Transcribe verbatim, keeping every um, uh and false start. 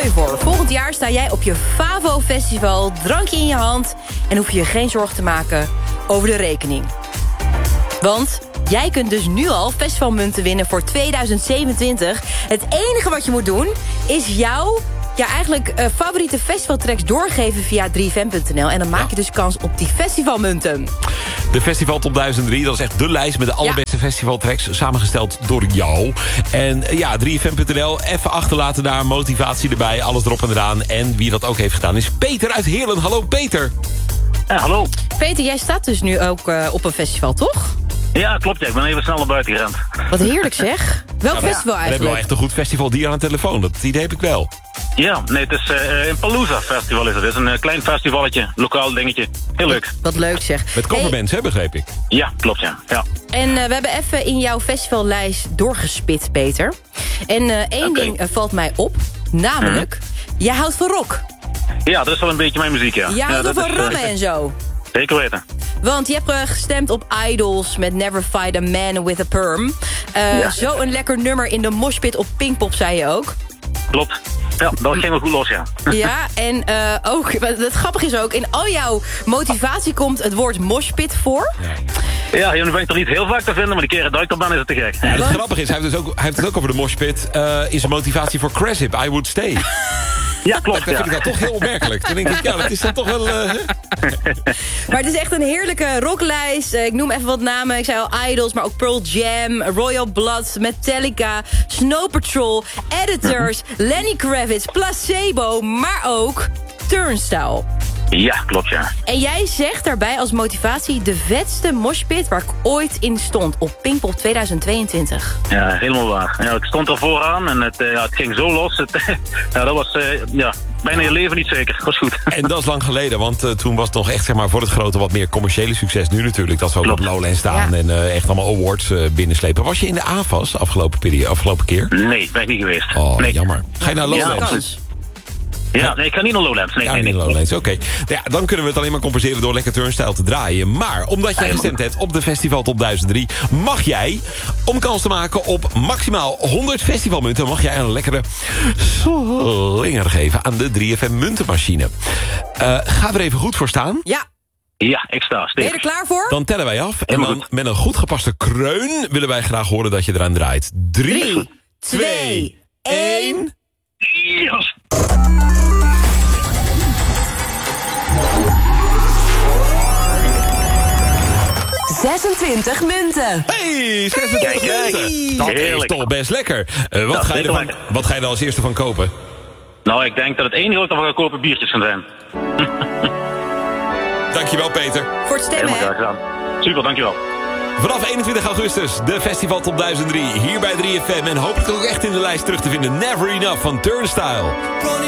je voor. Volgend jaar sta jij op je Favo Festival, drankje in je hand... en hoef je je geen zorgen te maken over de rekening. Want jij kunt dus nu al festivalmunten winnen voor tweeduizend zevenentwintig. Het enige wat je moet doen is jouw... Ja, eigenlijk uh, favoriete festivaltracks doorgeven via drie f m punt n l. En dan maak je dus kans op die festivalmunten. De Festival Top duizend drie, dat is echt de lijst met de allerbeste ja. festivaltracks. Samengesteld door jou. En uh, ja, drie f m punt n l, even achterlaten daar, motivatie erbij, alles erop en eraan. En wie dat ook heeft gedaan is Peter uit Heerlen. Hallo Peter. Ja, hallo. Peter, jij staat dus nu ook uh, op een festival, toch? Ja, klopt. Ja. Ik ben even snel naar buiten gerend. Wat heerlijk zeg. Welk ja, festival eigenlijk? We hebben wel echt een goed festivaldier aan de telefoon. Dat idee heb ik wel. Ja, nee, het is uh, een Palooza Festival is het. Het is een uh, klein festivalletje, lokaal dingetje. Heel leuk. Wat, wat leuk zeg. Met coverbands, hey. hè, begreep ik? Ja, klopt, ja. ja. En uh, we hebben even in jouw festivallijst doorgespit, Peter. En uh, één okay. ding uh, valt mij op. Namelijk, mm-hmm. jij houdt van rock. Ja, dat is wel een beetje mijn muziek, ja. Jij houdt ja, van rammen uh, en zo. Zeker weten. Want je hebt uh, gestemd op Idols met Never Fight a Man with a Perm. Uh, ja. Zo een lekker nummer in de moshpit op Pinkpop, zei je ook. Klopt. Ja, dat ging wel goed los, ja. Ja, en uh, ook, het grappige is ook, in al jouw motivatie komt het woord moshpit voor. Ja, ja, nu ben ik er niet heel vaak te vinden, maar die keren dat ik er ben is het te gek. Ja, het grappige is, hij heeft, dus ook, hij heeft het ook over de moshpit. Uh, is een motivatie voor Craship, I Would Stay. Ja, klopt, dat ja. vind ik dan toch heel opmerkelijk. Dan denk ik, ja, dat is dan toch wel... Uh, maar het is echt een heerlijke rocklijst. Ik noem even wat namen. Ik zei al Idols, maar ook Pearl Jam, Royal Blood, Metallica, Snow Patrol, Editors, Lenny Kravitz, Placebo, maar ook Turnstile. Ja, klopt, ja. En jij zegt daarbij als motivatie de vetste moshpit waar ik ooit in stond op Pinkpop tweeduizend tweeëntwintig. Ja, helemaal waar. Ja, ik stond er vooraan en het, uh, ja, het ging zo los. Het, ja, dat was uh, ja, bijna je leven niet zeker. Dat was goed. En dat is lang geleden, want uh, toen was het nog echt zeg maar, voor het grote wat meer commerciële succes. Nu natuurlijk, dat we ook klopt. Op Lowlands staan ja. en uh, echt allemaal awards uh, binnenslepen. Was je in de A F A S afgelopen, periode, afgelopen keer? Nee, ben ik niet geweest. Oh, nee. Jammer. Ga je naar Lowlands? Ja, Ja, nee, ik ga niet naar Lowlands. Nee, ja, nee, niet nee. Lowlands, oké. Okay. Nou ja, dan kunnen we het alleen maar compenseren door lekker Turnstile te draaien. Maar omdat jij gestemd hebt op de Festival Top duizend drie... mag jij, om kans te maken op maximaal honderd festivalmunten... mag jij een lekkere slinger geven aan de drie F M muntenmachine. Uh, ga er even goed voor staan. Ja. Ja, ik sta. Stevig. Ben je er klaar voor? Dan tellen wij af. En dan met een goed gepaste kreun willen wij graag horen dat je eraan draait. Drie, twee, één... Yes. zesentwintig munten. Hey, zesentwintig hey, munten. Dat Heerlijk. Is toch best lekker. Uh, wat, ga je ervan, lekker. Wat ga je er als eerste van kopen? Nou, ik denk dat het enige wat ik ervan ga kopen biertjes gaan zijn. Dankjewel, Peter. Voor het stemmen, Helemaal graag gedaan. Super, dankjewel. Vanaf eenentwintig augustus, de Festival Top duizend drie, hier bij drie F M. En hopelijk ook echt in de lijst terug te vinden. Never Enough van Turnstile.